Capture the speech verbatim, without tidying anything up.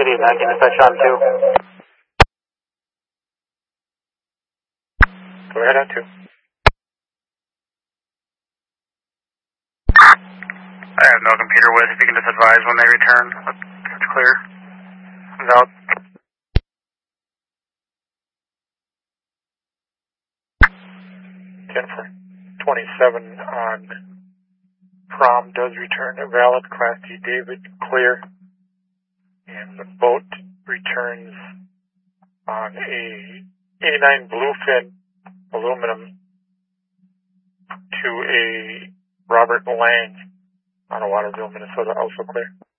Kitty, nineteen dispatch on two. Go ahead on two. I have no computer with. If you can just advise when they return, it's clear. It's out. ten for twenty-seven on prom does return a valid Class D David clear, and the boat returns on a eighty-nine bluefin aluminum to a Robert Lang on a Waterville, Minnesota, also clear.